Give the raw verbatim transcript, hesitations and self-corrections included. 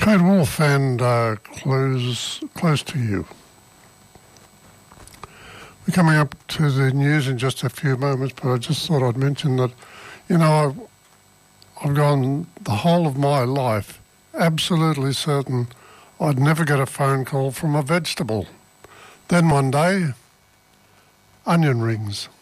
Kate Wolf and uh, close, close to you. We're coming up to the news in just a few moments, but I just thought I'd mention that, you know, I've, I've gone the whole of my life absolutely certain I'd never get a phone call from a vegetable. Then one day, onion rings.